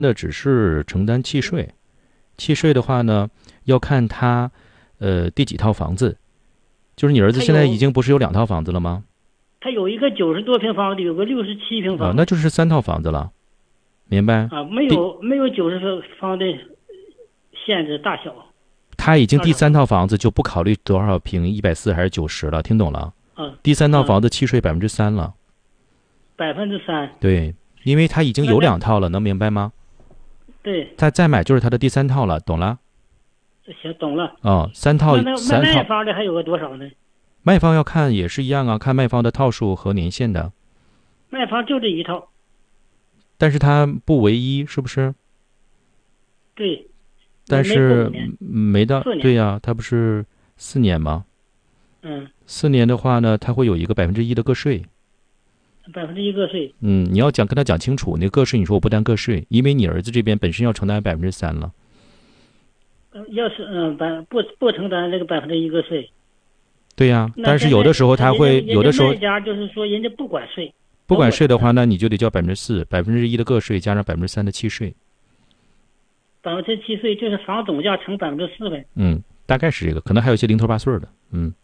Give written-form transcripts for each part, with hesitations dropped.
那只是承担契税，契税的话呢，要看他第几套房子。就是你儿子现在已经不是有2套房子了吗？ 他有一个90多平方的，有个67平方那就是3套房子了，明白？ 没有90平方的限制大小。 他已经第3套房子就不考虑多少平，140还是90了，听懂了？第3套房子契税3%了。 3%。 对，因为他已经有2套了，能明白吗？ 对。 他再买就是他的第3套了，懂了？ 行，懂了。 3套。 那卖方的还有个多少呢？ 卖方要看也是一样啊，看卖方的套数和年限的。 卖方就这一套。 但是它不唯一，是不是？ 对。 但是没到 4年。 对呀，它不是4年吗？4年的话呢，它会有一个1%的个税。 1%个税。 你要跟他讲清楚，那个税你说我不担个税，因为你儿子这边本身要承担3%了。 要是不承担这个1%个税。 对呀，但是有的时候他会有的时候卖家就是说人家不管税。 不管税的话，那你就得交4%，1%的个税加上3%的契税。 契税就是房总价乘4%呗。 大概是这个，可能还有一些零头八碎的。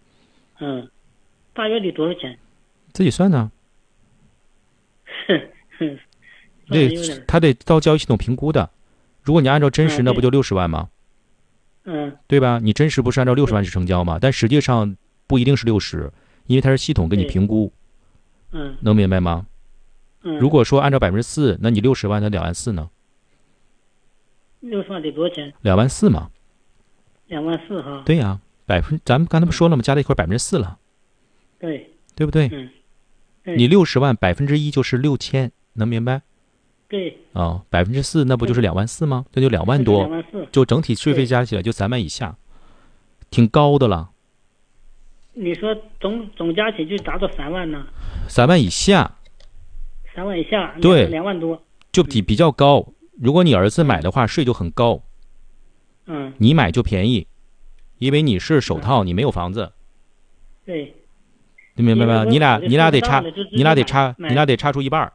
大约得多少钱？ 自己算呢。他得到交易系统评估的。如果你按照真实，那不就60万吗？对吧？你真实不是按照60万去成交吗？但实际上不一定是60，因为它是系统给你评估。能明白吗？如果说按照4%，那你60万，那24000呢 ？60万得多少钱 ？24000嘛。 24000哈。 对呀，咱们刚才不说了吗？加在一块4%了。 对。 对不对？你60万1%就是6000，能明白？ 对。 4%那不就是24000吗？这就2万多，就整体税费加起来就3万以下，挺高的了。 你说总加起就达到3万呢 ？3万以下。 3万以下。 对 ，2万多， 就比较高。如果你儿子买的话，税就很高。你买就便宜，因为你是首套，你没有房子。 对。 你明白吗？你俩得差出一半。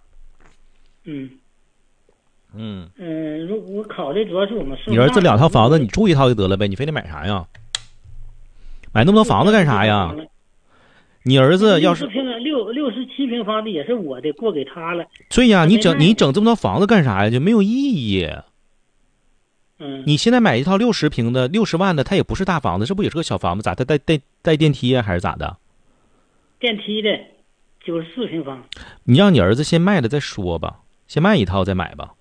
如果考虑主要是我们你儿子2套房子，你住1套就得了呗，你非得买啥呀？买那么多房子干啥呀？你儿子要是 67平方的也是我的，过给他了。 对呀，你整这么多房子干啥呀？就没有意义。你现在买一套60平的60万的，它也不是大房子，这不也是个小房子？咋它带电梯啊，还是咋的？ 电梯的94平方。 你让你儿子先卖了再说吧，先卖一套再买吧。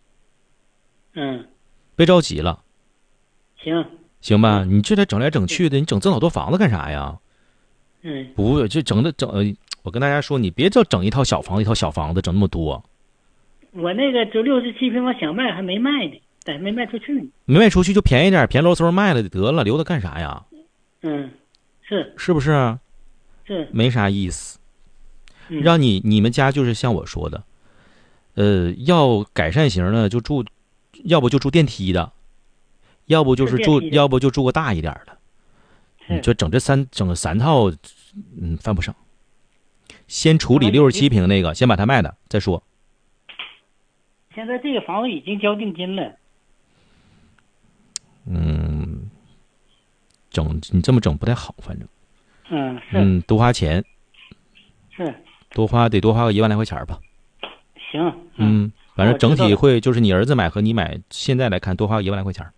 别着急了。行吧，你这整来整去的，你整这老多房子干啥呀？不，这我跟大家说，你别整一套小房子，整那么多。 我那个就67平方想卖还没卖呢，但没卖出去呢。 没卖出去就便宜点，便宜喽嗖卖了得了，留着干啥呀？ 是不是？ 是没啥意思。让你们家就是像我说的，要改善型呢，要不就住电梯的，要不就住个大一点的。你就整3套，犯不上。先处理67平那个，先把它卖了再说。 现在这个房子已经交定金了。 你这么整不太好，反正。多花钱。得多花个1万来块钱吧。 行。 反正整体会就是你儿子买和你买，现在来看多花个1万来块钱。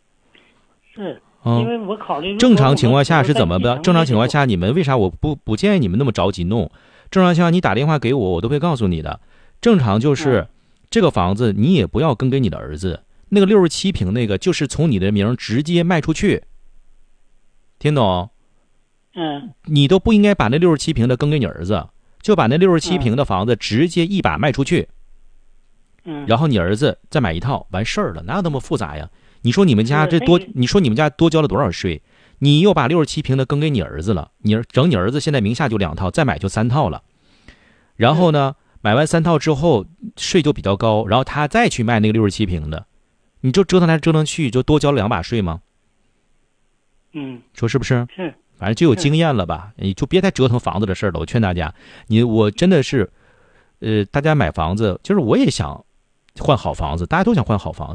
因为我考虑正常情况下是怎么的？正常情况下你们为啥我不建议你们那么着急弄？正常情况下你打电话给我都会告诉你的。正常就是这个房子你也不要更给你的儿子，那个67平那个就是从你的名直接卖出去，听懂？你都不应该把那67平的更给你儿子，就把那67平的房子直接一把卖出去。然后你儿子再买一套完事儿了，哪有那么复杂呀？你说你们家多交了多少税？你又把67平的更给你儿子了，你儿子现在名下就2套，再买就3套了。然后呢，买完3套之后税就比较高，然后他再去卖那个67平的，你就折腾来折腾去，就多交了2把税吗？说是不是？ 是。 反正就有经验了吧，你就别太折腾房子的事了。我劝大家，我真的是，大家买房子，就是我也想换好房子，大家都想换好房子。